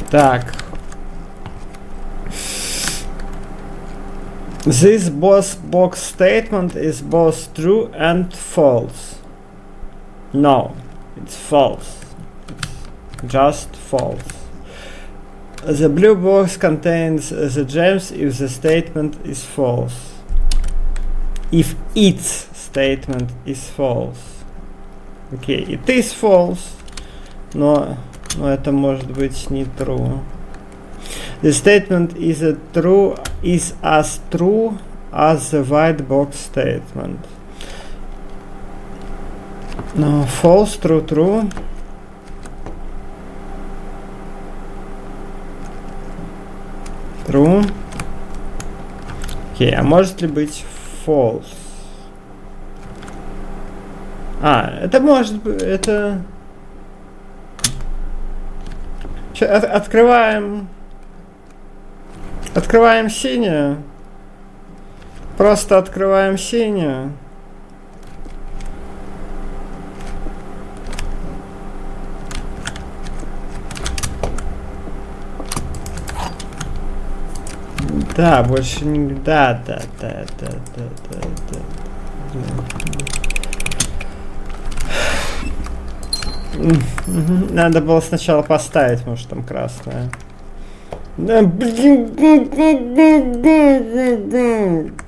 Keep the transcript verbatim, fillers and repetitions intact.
Так. This both box statement is both true and false. No, it's false. It's just false. The blue box contains the gems if the statement is false. If its statement is false. Окей, okay, it is false, но, но это может быть не true. The statement is a true is as true as the white box statement. No, false, true, true. True. Окей, okay, а может ли быть false? А, это может быть, это... Че, от, открываем... Открываем синюю. Просто открываем синюю. Да, больше не... Да, да, да, да, да, да, да. Надо было сначала поставить, может, там красное. Да, блин.